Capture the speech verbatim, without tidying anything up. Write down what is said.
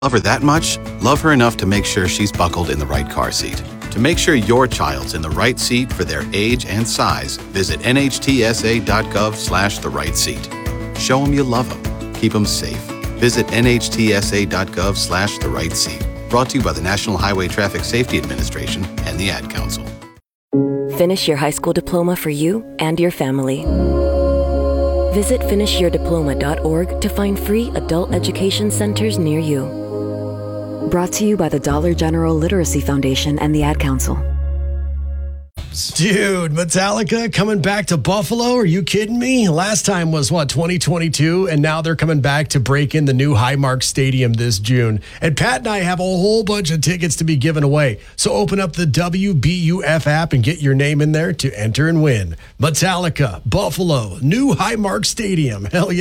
Love her that much? Love her enough to make sure she's buckled in the right car seat. To make sure your child's in the right seat for their age and size, visit N H T S A dot gov slash the right seat. Show them you love them. Keep them safe. Visit N H T S A dot gov slash the right seat. Brought to you by the National Highway Traffic Safety Administration and the Ad Council. Finish your high school diploma for you and your family. Visit finish your diploma dot org to find free adult education centers near you. Brought to you by the Dollar General Literacy Foundation and the Ad Council. Dude, Metallica coming back to Buffalo? Are you kidding me? Last time was, what, twenty twenty-two? And now they're coming back to break in the new Highmark Stadium this June. And Pat and I have a whole bunch of tickets to be given away. So open up the W B U F app and get your name in there to enter and win. Metallica, Buffalo, new Highmark Stadium. Hell yeah.